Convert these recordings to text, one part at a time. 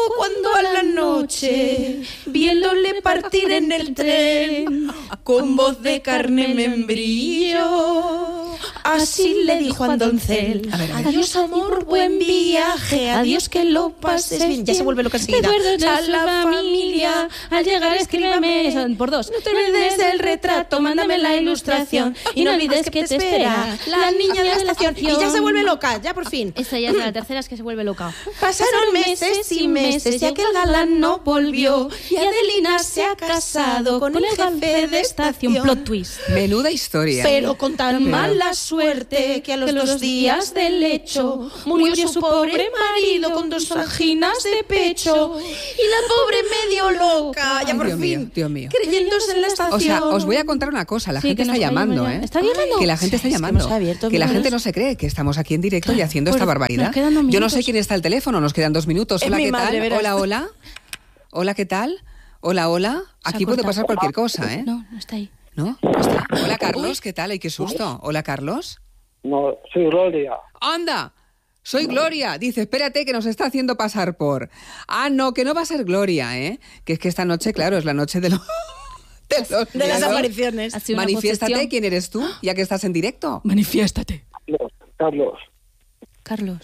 cuando a la noche, viéndole partir en el tren, con voz de carne membrillo, así le dijo a Doncel: adiós amor, buen viaje, adiós que lo pases bien. Ya se vuelve loca enseguida. A la familia, al llegar escríbeme por dos. No te olvides del retrato, mándame la ilustración y no olvides que te espera la niña de la estación. Y ya se vuelve loca, ya por fin. Esta ya es la tercera, es que se vuelve loca. Pasaron meses y meses y aquel galán no volvió y Adelina se ha casado con el jefe de estación. Plot twist. Menuda historia. Pero con tan mala suerte que a los 2 días del hecho murió su pobre marido con 2 anginas de pecho. Y la pobre medio loca, ya Ay, por Dios fin, mío, Dios mío. creyéndose en la estación. O sea, os voy a contar una cosa. La Sí, gente que está nos llamando, está ¿eh? ¿Está llamando? Que la gente está Es que llamando. hemos abierto Que la números. gente no se cree que estamos aquí en directo y haciendo esta Pues, barbaridad. nos quedan 2 Yo no minutos. sé quién está al teléfono. Nos quedan 2 minutos. Es Hola, mi ¿qué madre, tal? verás. Hola, hola. Hola, ¿qué tal? Hola, hola. Aquí puede cortado. pasar cualquier cosa, ¿eh? No, no está ahí. ¿No? No está. Hola, Carlos. ¿Qué tal? Ay, qué susto. Hola, Carlos. No, soy Gloria. ¡Anda! Soy Gloria. Dice, espérate que nos está haciendo pasar por... Ah, no, que no va a ser Gloria, ¿eh? Que es que esta noche, claro, es la noche de los... De las las apariciones. Ha sido una Manifiéstate, posesión. ¿quién eres tú? Ya que estás en directo. Manifiéstate. Carlos. Carlos.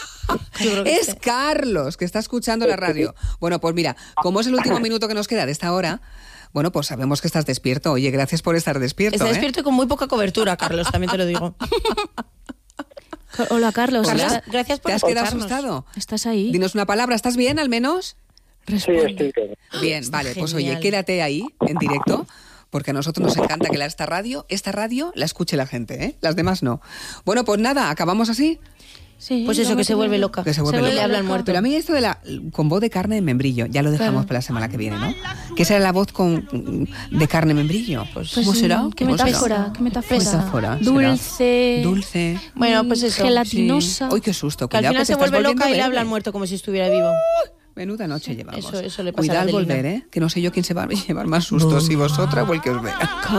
Es Carlos, que está escuchando la radio. Bueno, pues mira, como es el último minuto que nos queda de esta hora, bueno, pues sabemos que estás despierto. Oye, gracias por estar despierto. Está ¿eh? despierto y con muy poca cobertura, Carlos, también te lo digo. Hola, Carlos. Hola. Gracias por ¿Te has quedado escucharnos. asustado? ¿Estás ahí? Dinos una palabra, ¿estás bien al menos? Sí, Responde. estoy bien. Bien, vale, pues oye, genial. quédate ahí en directo, porque a nosotros nos encanta que esta radio la escuche la gente, ¿eh? Las demás no. Bueno, pues nada, acabamos así. Sí, Pues eso, que se vuelve loca. Que se vuelve loca. Le habla el muerto. Pero a mí esto de con voz de carne de membrillo, ya lo dejamos Claro. para la semana que viene, ¿no? ¿Qué será la voz de carne membrillo? Pues, Pues, ¿cómo será? ¿Qué ¿Cómo será? metáfora? ¿Qué metáfora? Metáfora, será. Dulce. Dulce. Bueno, pues eso. Gelatinosa. Uy, qué susto. Que al Cuidado final que te se estás vuelve loca y le volviendo habla al verde. muerto como si estuviera vivo. Menuda noche llevamos. Eso le pasa Cuidado a al Adelina. volver, ¿eh? Que no sé yo quién se va a llevar más sustos, si vosotras o el que os vea.